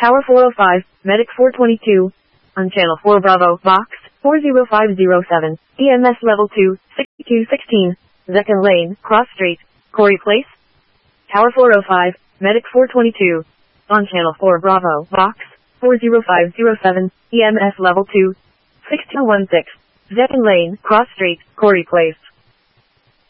Tower 405, Medic 422. On Channel 4 Bravo, Box 40507. EMS Level 2, 6216. Zekin Lane, Cross Street, Corey Place. Tower 405, Medic 422. On Channel 4 Bravo, Box 40507. EMS Level 2, 6216. Zekin Lane, Cross Street, Corey Place.